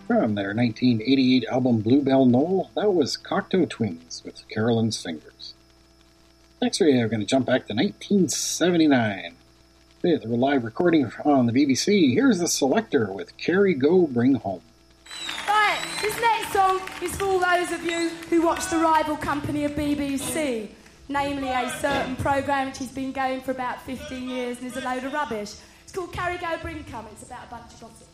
From their 1988 album Bluebell Knoll, that was Cocteau Twins with Carolyn's Fingers. Next we are going to jump back to 1979. With a live recording on the BBC, here's The Selector with Carry Go Bring Home. Right, this next song is for all those of you who watch the rival company of BBC, namely a certain programme which has been going for about 15 years and is a load of rubbish. It's called Carry Go Bring Come. It's about a bunch of gossip.